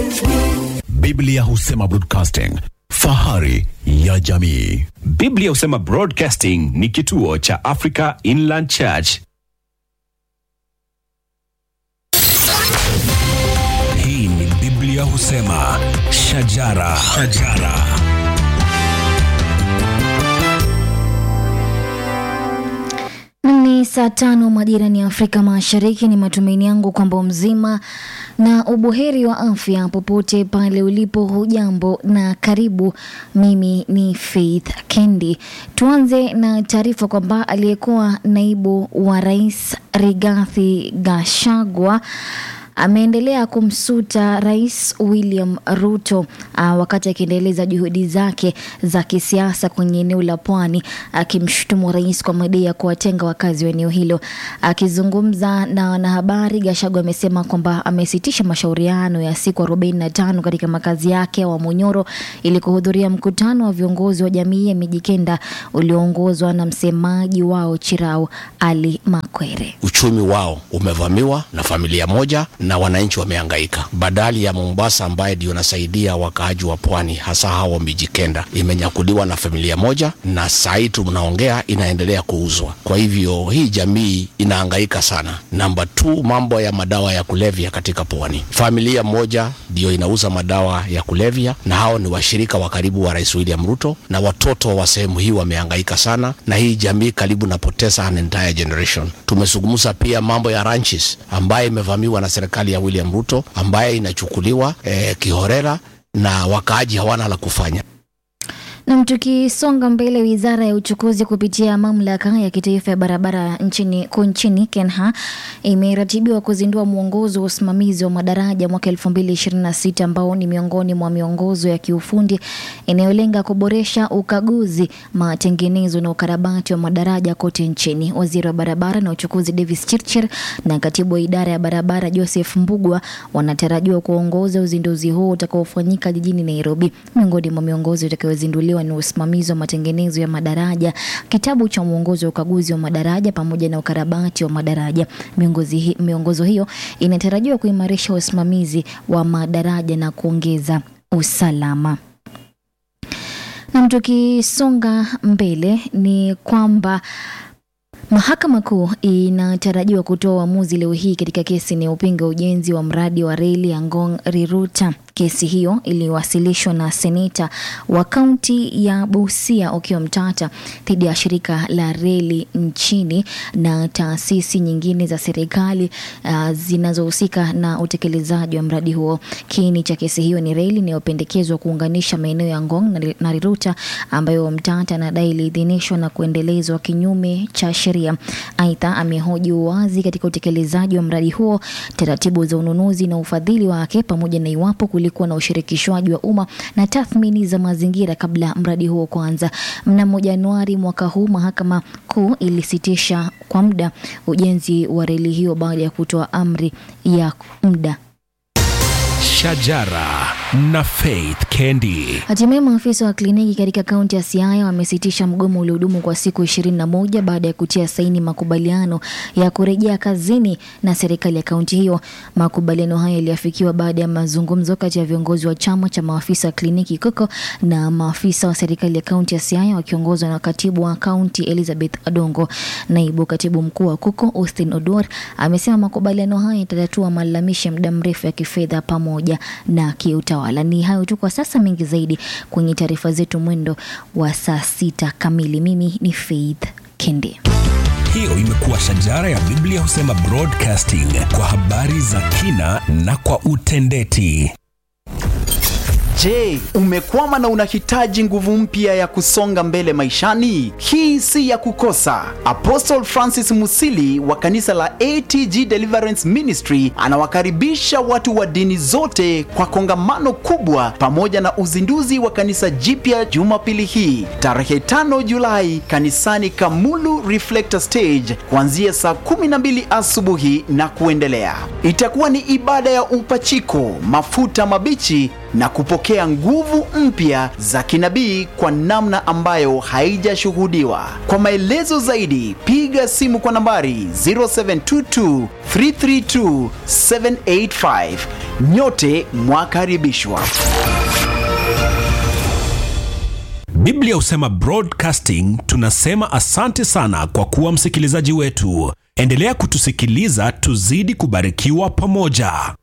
Biblia husema broadcasting, fahari ya jamii. Biblia husema Broadcasting ni kituo cha Africa Inland Church. Hii ni Biblia husema shajara. Ni saa 5 majirani ya Afrika Mashariki. Ni matumaini yangu kwamba mzima na ubuheri wa afya popote pale ulipo. Hujambo na karibu. Mimi ni Faith Kendi. Tuanze na taarifa kwamba aliyekuwa naibu wa rais Rigathi Gachagua ameendelea kumsuta Rais William Ruto wakati akiendeleza juhudi zake za kisiasa kwenye eneo la Pwani, akimshutumu rais kwa madai ya kuwatenga wakazi wa eneo hilo. Akizungumza na wanahabari, Gachagua amesema kwamba amesitisha mashauriano ya siku 45 katika makazi yake wa Munyoro ili kuhudhuria mkutano wa viongozi wa jamii ya Mijikenda ulioongozwa na msemaji wao Chirau Ali Makwere. Uchumi wao umevamiwa na familia moja na wananchi wamehangaika. Badali ya Mombasa ambaye ndio nasaidia wakaaji wa Pwani hasa hao Mijikenda imenyakuliwa na familia moja, na sasa tunaongea inaendelea kuuzwa. Kwa hivyo hii jamii inahangaika sana. Namba 2, mambo ya madawa ya kulevya katika Pwani. Familia moja ndio inauza madawa ya kulevya, na hao ni washirika wa karibu wa Rais William Ruto, na watoto wa sehemu hii wamehangaika sana, na hii jamii karibu napoteza an entire generation. Tumezungumza pia mambo ya ranches ambaye imevamiwa na serikali ya William Ruto, ambaye inachukuliwa kihorera na wakaaji hawana la kufanya. Na tukisonga mbele, Wizara ya Uchukuzi kupitia Mamlaka ya Kitaifa ya Barabara nchini KENHA imeratibiwa kuzindua mwongozo wa usimamizi wa madaraja mwaka 2026 ambao ni miongoni mwa miongozo ya kiufundi inayolenga kuboresha ukaguzi, matengenezo na ukarabati wa madaraja kote nchini. Waziri wa Barabara na Uchukuzi Davis Chirchir na Katibu wa Idara ya Barabara Joseph Mbugua wanatarajiwa kuongoza uzinduzi huo utakaofanyika jijini Nairobi. Miongoni mwa miongozo itakayozinduliwa ni usimamizi wa matengenezo ya madaraja, kitabu cha mwongozo wa ukaguzi wa madaraja pamoja na ukarabati wa madaraja. Miongozo hiyo inatarajiwa kuimarisha usimamizi wa madaraja na kuongeza usalama. Na tukisonga mbele ni kwamba Mahakama Kuu inatarajiwa kutoa uamuzi leo hii katika kesi inayopinga ujenzi wa mradi wa reli ya Ngong-Riruta. Kesi hiyo iliwasilishwa na seneta wa kaunti ya Busia Okiya Mtata dhidi ya shirika la reli nchini na taasisi nyingine za serikali zinazohusika na utekelezaji wa mradi huo. Kiini cha kesi hiyo ni reli inayopendekezwa kuunganisha maeneo ya Ngong na Riruta ambayo Mtata anadai iliidhinishwa na kuendelezwa kinyume cha sheria. Aidha, amehoji uwazi katika utekelezaji wa mradi huo, taratibu za ununuzi na ufadhili wake, pamoja na iwapo kulikuwa na ushirikishwaji wa umma na tathmini za mazingira kabla mradi huo kuanza. Mnamo Januari mwaka huu, Mahakama Kuu ilisitisha kwa muda ujenzi wa reli hiyo baada ya kutoa amri ya muda. Shajara na Faith Kendi. Hatimaye maafisa wa kliniki katika kaunti ya Siaya wamesitisha mgomo uliodumu kwa siku 21 baada ya kutia saini makubaliano ya kurejea kazini na serikali ya kaunti hiyo. Makubaliano hayo yaliafikiwa baada ya mazungumzo kati ya viongozi wa chama cha maafisa wa kliniki KOKO na maafisa wa serikali ya kaunti ya Siaya wakiongozwa na katibu wa kaunti Elizabeth Adongo. Naibu katibu mkuu wa KOKO Austin Odor amesema makubaliano hayo yatatatua malalamishi ya muda mrefu ya kifedha pamoja na kiutawala. Ni hayo tu kwa sasa, mengi zaidi kwenye taarifa zetu mwendo wa saa 6 kamili. Mimi ni Faith Kendi. Hiyo imekuwa Shajara ya Biblia husema broadcasting, kwa habari za kina na kwa utendeti. Je, umekwama na unahitaji nguvu mpya ya kusonga mbele maishani? Hii si ya kukosa. Apostle Francis Musili wa kanisa la ATG Deliverance Ministry anawakaribisha watu wa dini zote kwa kongamano kubwa pamoja na uzinduzi wa kanisa jipya Jumapili hii tarehe 5 Julai kanisani Kamulu Reflector Stage kuanzia saa 12 asubuhi na kuendelea. Itakuwa ni ibada ya upachiko, mafuta mabichi na kupokea kupokea nguvu mpya za kinabii kwa namna ambayo haijashuhudiwa. Kwa maelezo zaidi, piga simu kwa nambari 0722 332 785. Nyote mwakaribishwa. Biblia husema Broadcasting, tunasema asante sana kwa kuwa msikilizaji wetu. Endelea kutusikiliza, tuzidi kubarikiwa pamoja.